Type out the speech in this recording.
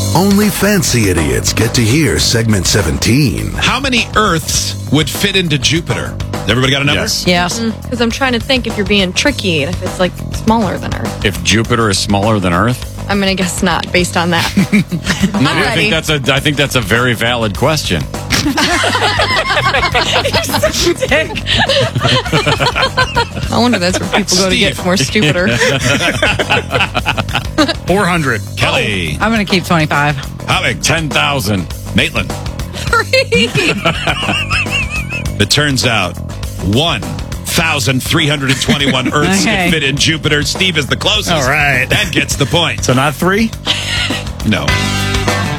Only fancy idiots get to hear segment 17. How many Earths would fit into Jupiter? Everybody got a number? Yes. Because I'm trying to think if you're being tricky and if it's like smaller than Earth. If Jupiter is smaller than Earth? I'm going to guess not based on that. I think that's a very valid question. I wonder that's where people go to get more stupider. 400. Kelly. I'm going to keep 25. Howick. 10,000. Maitland. It turns out 1,321 Earths Okay. can fit in Jupiter. Steve is the closest. All right. That gets the point. So not 3? No.